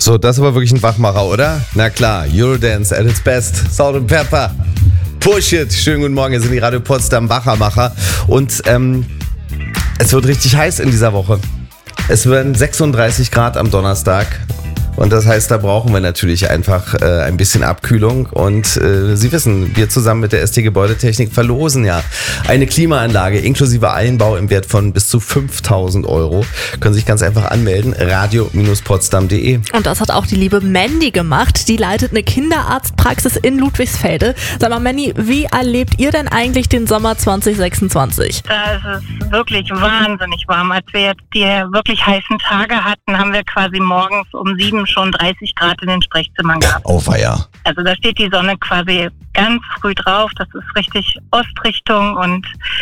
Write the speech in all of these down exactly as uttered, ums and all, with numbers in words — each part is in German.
So, das war wirklich ein Wachmacher, oder? Na klar, Eurodance at its best. Salt and Pepper. Push it. Schönen guten Morgen, hier sind die Radio Potsdam Wachermacher. Und ähm, es wird richtig heiß in dieser Woche. Es werden sechsunddreißig Grad am Donnerstag. Und das heißt, da brauchen wir natürlich einfach äh, ein bisschen Abkühlung. Und äh, Sie wissen, wir zusammen mit der S T Gebäudetechnik verlosen ja eine Klimaanlage inklusive Einbau im Wert von bis zu fünftausend Euro. Können sich ganz einfach anmelden, radio Bindestrich potsdam punkt de. Und das hat auch die liebe Mandy gemacht. Die leitet eine Kinderarztpraxis in Ludwigsfelde. Sag mal, Mandy, wie erlebt ihr denn eigentlich den Sommer zwanzig sechsundzwanzig? Da ist es wirklich wahnsinnig warm. Als wir jetzt die wirklich heißen Tage hatten, haben wir quasi morgens um sieben schon dreißig Grad in den Sprechzimmern gehabt. Oh weia. Also da steht die Sonne quasi ganz früh drauf. Das ist richtig Ostrichtung und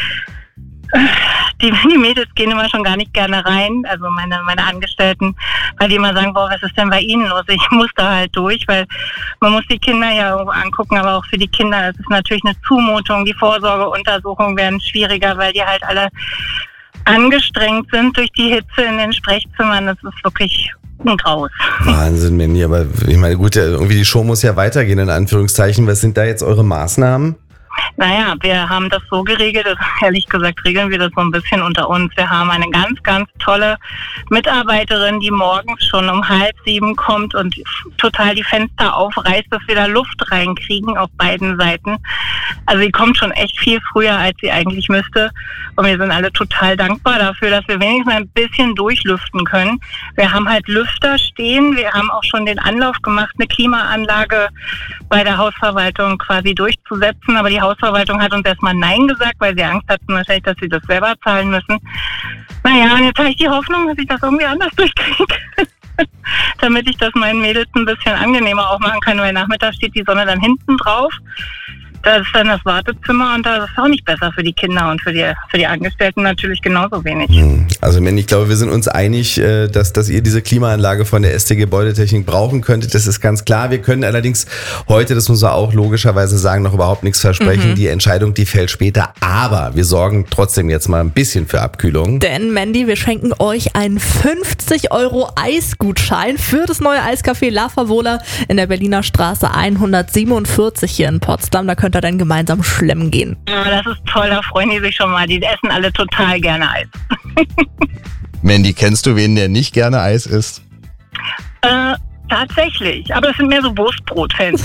die, die Mädels gehen immer schon gar nicht gerne rein, also meine meine Angestellten, weil die immer sagen, boah, was ist denn bei Ihnen los? Ich muss da halt durch, weil man muss die Kinder ja irgendwo angucken, aber auch für die Kinder ist es natürlich eine Zumutung. Die Vorsorgeuntersuchungen werden schwieriger, weil die halt alle angestrengt sind durch die Hitze in den Sprechzimmern. Das ist wirklich ein Graus. Wahnsinn, Mandy, aber ich meine, gut, irgendwie die Show muss ja weitergehen, in Anführungszeichen. Was sind da jetzt eure Maßnahmen? Naja, wir haben das so geregelt, dass, ehrlich gesagt regeln wir das so ein bisschen unter uns. Wir haben eine ganz, ganz tolle Mitarbeiterin, die morgens schon um halb sieben kommt und total die Fenster aufreißt, dass wir da Luft reinkriegen auf beiden Seiten. Also sie kommt schon echt viel früher, als sie eigentlich müsste. Und wir sind alle total dankbar dafür, dass wir wenigstens ein bisschen durchlüften können. Wir haben halt Lüfter stehen. Wir haben auch schon den Anlauf gemacht, eine Klimaanlage bei der Hausverwaltung quasi durchzusetzen. Aber die Hausverwaltung hat uns erstmal Nein gesagt, weil sie Angst hatten wahrscheinlich, dass sie das selber zahlen müssen. Naja, und jetzt habe ich die Hoffnung, dass ich das irgendwie anders durchkriege. Damit ich das meinen Mädels ein bisschen angenehmer auch machen kann, weil nachmittags steht die Sonne dann hinten drauf. Da ist dann das Wartezimmer und das ist auch nicht besser für die Kinder und für die, für die Angestellten natürlich genauso wenig. Also Mandy, ich glaube, wir sind uns einig, dass, dass ihr diese Klimaanlage von der S T Gebäudetechnik brauchen könntet. Das ist ganz klar. Wir können allerdings heute, das muss man auch logischerweise sagen, noch überhaupt nichts versprechen. Mhm. Die Entscheidung, die fällt später. Aber wir sorgen trotzdem jetzt mal ein bisschen für Abkühlung. Denn Mandy, wir schenken euch einen fünfzig Euro Eisgutschein für das neue Eiscafé La Favola in der Berliner Straße hundertsiebenundvierzig hier in Potsdam. Da könnt ihr dann gemeinsam schlemmen gehen. Ja, das ist toll, da freuen die sich schon mal. Die essen alle total gerne Eis. Mandy, kennst du wen, der nicht gerne Eis isst? Äh, tatsächlich. Aber es sind mehr so Wurstbrot-Fans.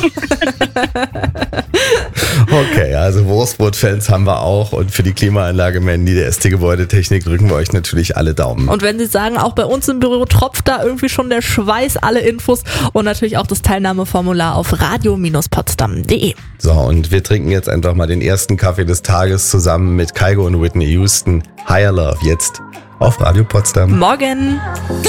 Okay, also Wurstbrot-Fans haben wir auch. Und für die Klimaanlage Mandy, der S T Gebäudetechnik, drücken wir euch natürlich alle Daumen. Und wenn Sie sagen, auch bei uns im Büro tropft da irgendwie schon der Schweiß, alle Infos und natürlich auch das Teilnahmeformular auf radio Bindestrich potsdam punkt de. So, und wir trinken jetzt einfach mal den ersten Kaffee des Tages zusammen mit Kygo und Whitney Houston. Higher Love jetzt auf Radio Potsdam. Morgen!